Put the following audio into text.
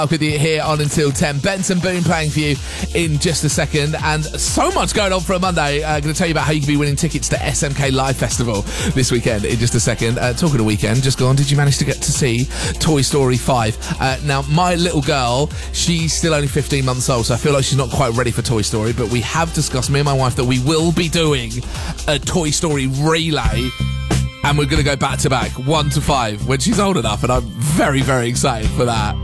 Up with you here on until 10. Benson Boone playing for you in just a second, and so much going on for a Monday. I'm going to tell you about how you can be winning tickets to SMK Live Festival this weekend in just a second. Talking of weekend, just gone, did you manage to get to see Toy Story 5? Now, my little girl, she's still only 15 months old, so I feel like she's not quite ready for Toy Story, but we have discussed, me and my wife, that we will be doing a Toy Story relay. And we're going to go back to back, 1 to 5, when she's old enough, and I'm very, very excited for that.